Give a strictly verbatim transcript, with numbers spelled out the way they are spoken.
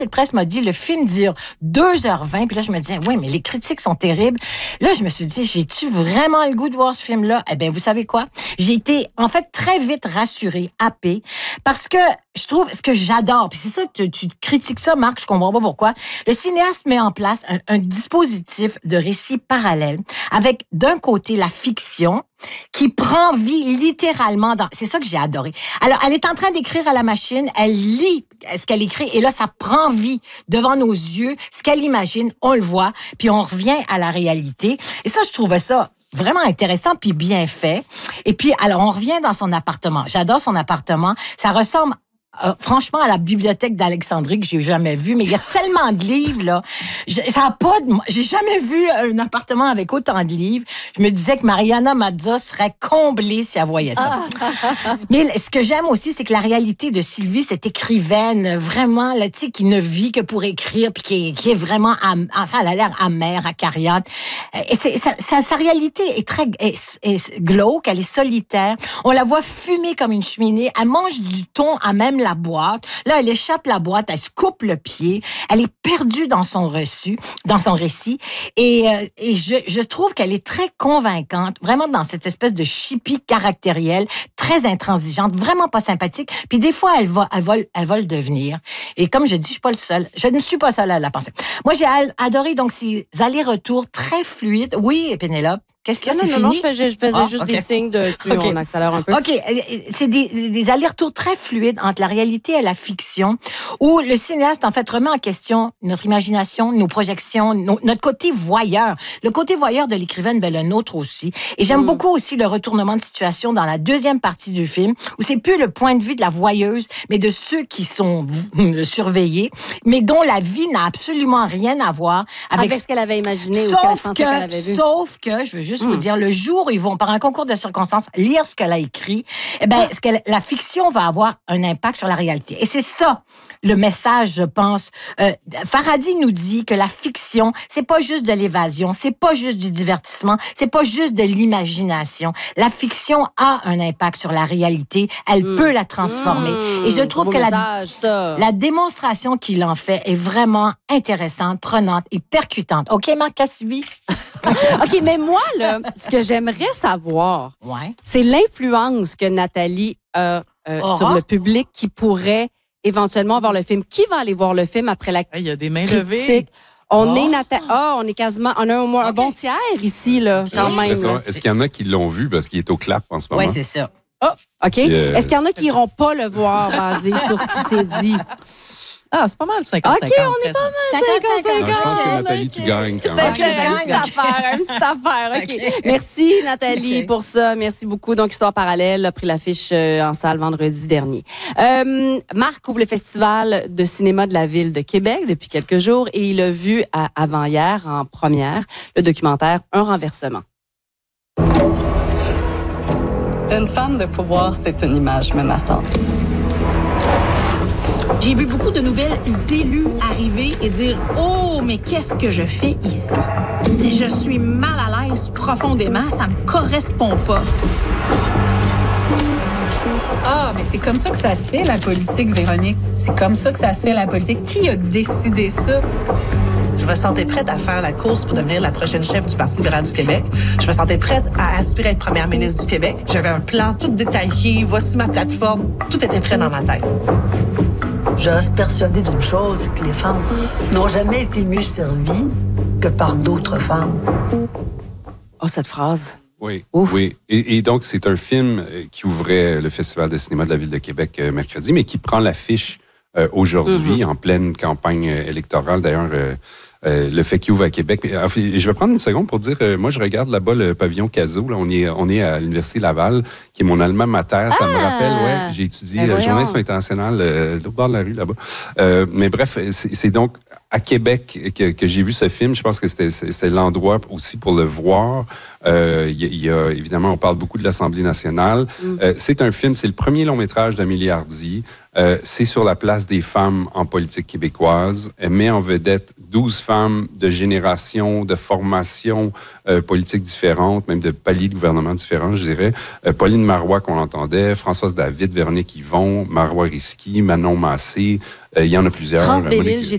de presse m'a dit, le film dure deux heures vingt. Puis là, je me disais, oui, mais les critiques sont terribles. Là, je me suis dit, j'ai-tu vraiment le goût de voir ce film-là? Eh bien, vous savez quoi? J'ai été, en fait, très vite rassurée, happée, parce que je trouve, ce que j'adore, puis c'est ça, tu, tu critiques ça, Marc, je comprends pas pourquoi. Le cinéaste met en place un, un dispositif de récit parallèle avec, d'un côté, la fiction qui prend vie littéralement dans... C'est ça que j'ai adoré. Alors, elle est en train d'écrire à la machine, elle lit ce qu'elle écrit, et là, ça prend vie devant nos yeux. Ce qu'elle imagine, on le voit, puis on revient à la réalité. Et ça, je trouvais ça vraiment intéressant puis bien fait. Et puis, alors, on revient dans son appartement. J'adore son appartement. Ça ressemble... Euh, franchement, à la bibliothèque d'Alexandrie que j'ai jamais vue, mais il y a tellement de livres, là. Je, ça a pas de, j'ai jamais vu un appartement avec autant de livres. Je me disais que Mariana Mazza serait comblée si elle voyait ça. Ah. Mais ce que j'aime aussi, c'est que la réalité de Sylvie, cette écrivaine, vraiment, là, tu sais, qui ne vit que pour écrire, puis qui est, qui est vraiment, am, enfin, elle a l'air amère, acariante. Et c'est, sa, sa, sa réalité est très est, est glauque, elle est solitaire. On la voit fumer comme une cheminée. Elle mange du thon à même la boîte. Là, elle échappe la boîte, elle se coupe le pied. Elle est perdue dans son reçu, dans son récit. Et, euh, et je, je trouve qu'elle est très convaincante, vraiment dans cette espèce de chipie caractérielle, très intransigeante, vraiment pas sympathique. Puis des fois, elle va, elle va, elle va le devenir. Et comme je dis, je suis pas le seul. Je ne suis pas seule à la penser. Moi, j'ai adoré donc ces allers-retours très fluides. Oui, Pénélope. Qu'est-ce qu'il y a, non, c'est non, fini? Non, je faisais, je faisais ah, juste okay. des signes de... Puis okay. On accélère un peu. OK. C'est des, des allers-retours très fluides entre la réalité et la fiction, où le cinéaste, en fait, remet en question notre imagination, nos projections, nos, notre côté voyeur. Le côté voyeur de l'écrivaine, ben, le nôtre aussi. Et j'aime mm. beaucoup aussi le retournement de situation dans la deuxième partie du film, où c'est plus le point de vue de la voyeuse, mais de ceux qui sont surveillés, mais dont la vie n'a absolument rien à voir avec, avec ce qu'elle avait imaginé sauf ou ce qu'elle pensait que, qu'elle avait vu. Sauf que, je veux juste mmh. vous dire, le jour où ils vont, par un concours de circonstances, lire ce qu'elle a écrit, eh ben, ce qu'elle, la fiction va avoir un impact sur la réalité. Et c'est ça, le message, je pense. Euh, Farhadi nous dit que la fiction, c'est pas juste de l'évasion, c'est pas juste du divertissement, c'est pas juste de l'imagination. La fiction a un impact sur la réalité, elle mmh. peut la transformer. Mmh. Et je trouve que message, la, la démonstration qu'il en fait est vraiment intéressante, prenante et percutante. OK, Marc Cassivi? OK, mais moi, là, ce que j'aimerais savoir, ouais. c'est l'influence que Nathalie a euh, sur le public qui pourrait éventuellement voir le film. Qui va aller voir le film après la critique? Il y a des mains levées. On oh. est Nathalie. Ah, oh, on est quasiment. On a au moins okay. un bon tiers ici, là, quand même. Là. Est-ce qu'il y en a qui l'ont vu parce qu'il est au clap en ce moment? Oui, c'est ça. Oh, OK. Euh... Est-ce qu'il y en a qui n'iront pas le voir basé sur ce qui s'est dit? Ah, c'est pas mal cinquante cinquante. OK, on est pas mal cinquante cinquante. Je pense que Nathalie, tu gagnes quand même. C'est une petite affaire, une petite affaire. OK. Okay. Merci, Nathalie, okay. pour ça. Merci beaucoup. Donc, Histoire parallèle a pris l'affiche en salle vendredi dernier. Euh, Marc ouvre le Festival de cinéma de la Ville de Québec depuis quelques jours et il a vu à, avant-hier, en première, le documentaire Un renversement. Une femme de pouvoir, c'est une image menaçante. J'ai vu beaucoup de nouvelles élus arriver et dire « Oh, mais qu'est-ce que je fais ici? » Je suis mal à l'aise profondément, ça me correspond pas. Ah, mais c'est comme ça que ça se fait, la politique, Véronique. C'est comme ça que ça se fait, la politique. Qui a décidé ça? Je me sentais prête à faire la course pour devenir la prochaine chef du Parti libéral du Québec. Je me sentais prête à aspirer à être première ministre du Québec. J'avais un plan tout détaillé, voici ma plateforme. Tout était prêt dans ma tête. Je reste persuadée d'une chose, que les femmes n'ont jamais été mieux servies que par d'autres femmes. Oh, cette phrase. Oui, Ouf. oui. Et, et donc, c'est un film qui ouvrait le Festival de cinéma de la Ville de Québec euh, mercredi, mais qui prend l'affiche euh, aujourd'hui, mm-hmm. en pleine campagne électorale. D'ailleurs, euh, euh, le fait qu'il ouvre à Québec. Enfin, je vais prendre une seconde pour dire, euh, moi, je regarde là-bas le pavillon Caso. Là, on est, on est à l'Université Laval, qui est mon alma mater. Ça ah! me rappelle, ouais, j'ai étudié le journalisme international euh, de l'autre bord de la rue, là-bas. Euh, mais bref, c'est, c'est donc à Québec que, que j'ai vu ce film. Je pense que c'était, c'était l'endroit aussi pour le voir. Euh, il, y a, évidemment, on parle beaucoup de l'Assemblée nationale. Mm. Euh, c'est un film, c'est le premier long-métrage d'Amélie Hardy. Euh, c'est sur la place des femmes en politique québécoise. Elle met en vedette douze femmes de générations, de formations euh, politiques différentes, même de paliers de gouvernement différents, je dirais. Euh, Pauline Marois, qu'on entendait, Françoise David, Véronique Yvon, Marois Risky, Manon Massé. Euh, il y en a plusieurs. France Bellil, j'ai